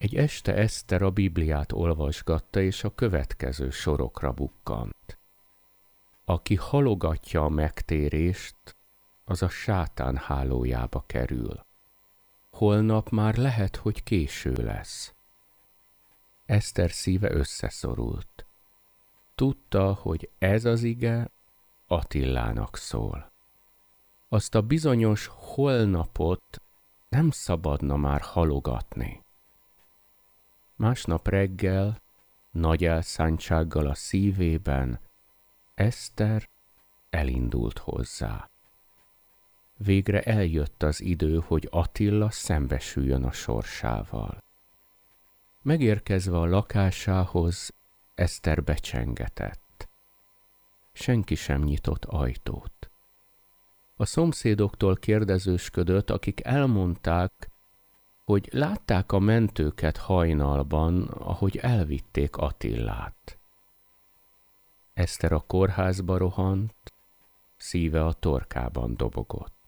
Egy este Eszter a Bibliát olvasgatta, és a következő sorokra bukkant. Aki halogatja a megtérést, az a sátán hálójába kerül. Holnap már lehet, hogy késő lesz. Eszter szíve összeszorult. Tudta, hogy ez az ige Attilának szól. Azt a bizonyos holnapot nem szabadna már halogatni. Másnap reggel, nagy elszántsággal a szívében, Eszter elindult hozzá. Végre eljött az idő, hogy Attila szembesüljön a sorsával. Megérkezve a lakásához, Eszter becsengetett. Senki sem nyitott ajtót. A szomszédoktól kérdezősködött, akik elmondták, hogy látták a mentőket hajnalban, ahogy elvitték Attilát. Eszter a kórházba rohant, szíve a torkában dobogott.